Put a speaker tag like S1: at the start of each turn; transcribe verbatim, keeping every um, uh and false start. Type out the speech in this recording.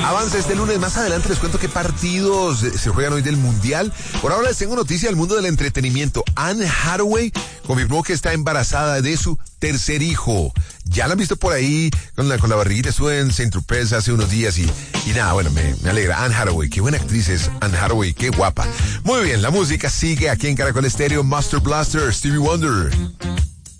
S1: Avance este lunes. Más adelante les cuento qué partidos se juegan hoy del Mundial. Por ahora les tengo noticia del mundo del entretenimiento. Anne Hathaway confirmó que está embarazada de su tercer hijo. Ya la han visto por ahí con la, con la barriguita. Estuve en Saint-Tropez hace unos días y, y nada, bueno, me, me alegra. Anne Hathaway, qué buena actriz es Anne Hathaway, qué guapa. Muy bien, la música sigue aquí en Caracol Estéreo. Master Blaster, Stevie Wonder.